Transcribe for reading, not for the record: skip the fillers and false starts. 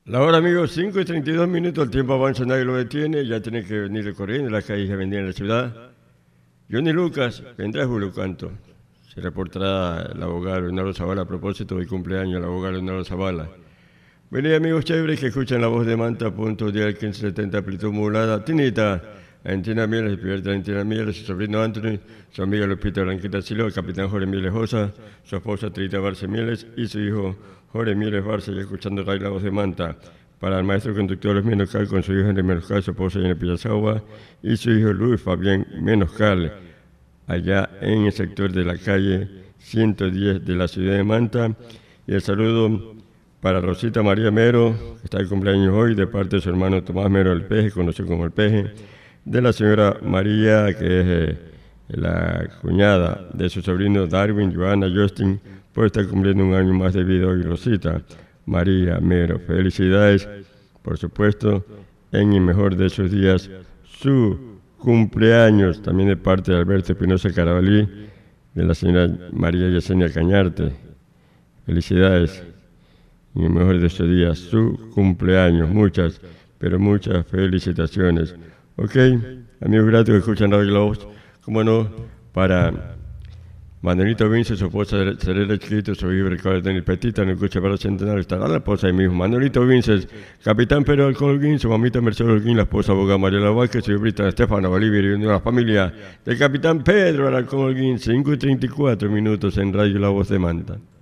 La hora, amigos, 5:32, el tiempo avanza, nadie lo detiene, ya tiene que venir recorriendo las calles que vendían en la ciudad. Johnny Lucas, vendrá Julio Canto. Se reportará el abogado Leonardo Zavala a propósito del cumpleaños del abogado Leonardo Zavala. Venid, amigos chéveres que escuchan la voz de Manta, punto dial 1570, amplitud modulada, Tinita, Antina Mieles, Piberta Antina Mieles, su sobrino Anthony, su amiga Lupita Blanquita Silo, el capitán Jorge Mieles Josa, su esposa Trita Barce Mieles y su hijo Jorge Mieles Barce, y escuchando la voz de Manta. Para el maestro conductor Menoscal con su hijo Henry Menoscal, su esposa Jenny Pillazagua y su hijo Luis Fabián Menoscal, allá en el sector de la calle 110 de la ciudad de Manta. Y el saludo para Rosita María Mero, que está de cumpleaños hoy, de parte de su hermano Tomás Mero el Peje, conocido como el Peje, de la señora María, que es la cuñada de su sobrino Darwin, Joana, Justin, por estar cumpliendo un año más de vida hoy, Rosita María Mero. Felicidades, por supuesto, en el mejor de sus días, su cumpleaños, también de parte de Alberto Espinosa Carabalí, de la señora María Yesenia Cañarte. Felicidades, en el mejor de sus días, su cumpleaños. Muchas, pero muchas felicitaciones. Ok, amigos gratos que escuchan Radio La Voz, como no, para Manuelito Vince, su esposa Celera Chiquito, su hijo Ricardo Daniel Petita, en el coche para el centenario, estará la esposa ahí mismo. Manuelito Vince, capitán Pedro Alcolguín, su mamita Mercedes Holguín, la esposa abogada Mariela Vázquez, su hija Estefana Bolivia y la familia del capitán Pedro Alcolguín, 5:34 en Radio La Voz de Manta.